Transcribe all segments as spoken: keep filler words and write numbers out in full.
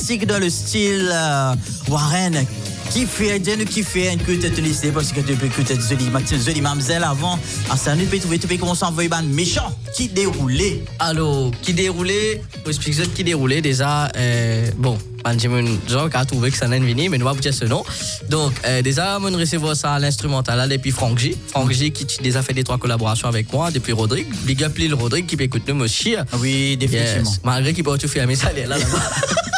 classique dans le style euh, Warren. Qui fait, dis-nous qui fait un coup de lycée parce que tu peux écouter Zoli Mamzelle avant. À ça, nous pouvons trouver, tu peux commencer à envoyer un méchant qui déroulait. Alors, qui déroulait, pour expliquer qui déroulait déjà, euh, bon, Benjamin Jean qui a trouvé que ça n'est venu, mais nous va vous dire ce nom. Donc, euh, déjà, on recevoir ça à l'instrumental, depuis Franck J. Franck J qui a déjà fait des trois collaborations avec moi, depuis Rodrigue. Big up Lil Rodrigue qui peut écouter nous aussi. Oui, définitivement. Yes. Malgré qu'il peut tout faire, mais ça, là, là-bas.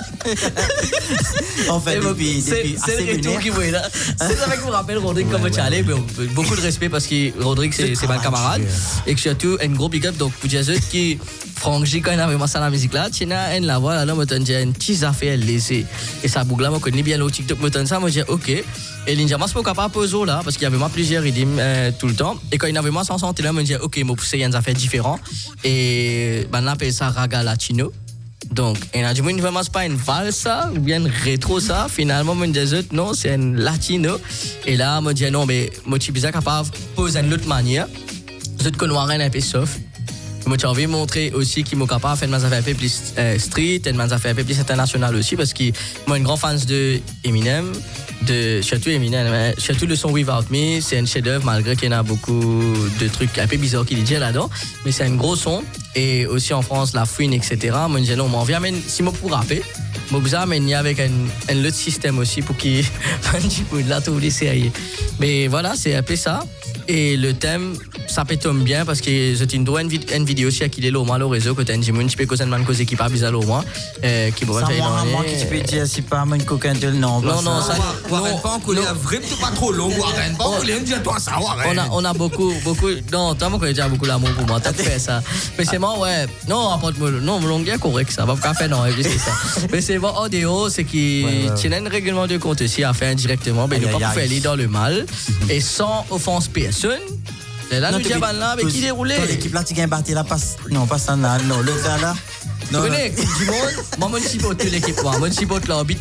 En fait, depuis, depuis c'est le retour qui voit là. C'est ça qui me rappelle Rodrigue ouais, comme ouais, tu allais, ouais. Mais beaucoup de respect parce que Rodrigue c'est, c'est ma camarade et que surtout un gros big up donc pour dire qui Franck J quand il avait ça la musique là, tu n'as un la voix là, moi t'en dis une petite affaire laissée et ça boucle là moi connais bien le TikTok moi t'en ça moi dis OK et l'inja moi c'est pas capable poser là parce qu'il y avait moi plusieurs rythmes euh, tout le temps et quand il avait moi sans santé là moi dis OK moi pousser une affaire différent et ben on appelle ça raga latino. Donc, on a dit, moi, vraiment, c'est pas une valse, ou bien une rétro, ça. Finalement, moi, je dis, non, c'est un latino. Et là, moi, je dis, non, mais moi, je suis bizarre capable de poser d'une autre manière. Je te connais un peu soft. Moi, j'ai envie de montrer aussi qu'il m'a capable de faire des affaires un peu plus euh, street, des affaires un peu plus internationales aussi, parce que moi, un grand fan de Eminem, de surtout Eminem, surtout le son Without Me, c'est un chef-d'œuvre, malgré qu'il y en a beaucoup de trucs un peu bizarres qu'il dit là-dedans, mais c'est un gros son. Et aussi en France, la fouine, et cetera. Moi, je dis non, m'en viens, mais si moi pour rapper, moi, vous amenez avec un, un autre système aussi pour qu'il là, tout laisser. Mais voilà, c'est un peu ça. Et le thème, ça peut tomber bien parce que j'ai une, une, une vidéo aussi qui est là au moins au réseau que tu as un petit peu cause man cause qui pas bizarre au moins qui va faire moi moi qui peux dire c'est pas un coquin de non non non ça Warren pas on connaît vraiment pas trop long Warren pas on connaît dire toi ça Warren on a on a beaucoup beaucoup non toi moi connais déjà beaucoup l'amour pour moi t'as fait ça mais c'est moi ouais non apporte moi non mon longueur correct ça va pas faire non c'est ça mais c'est bon audio c'est qui tient un règlement de compte aussi à faire directement mais ne pas faire aller dans le mal et sans offense personne. Là, nous avons là avec qui déroulé. L'équipe là, tu gagnes partie là, passe. Non, pas ça, non, le gars là. Tu connais, du monde, moi, je suis pas l'équipe, moi, je suis pas l'orbite.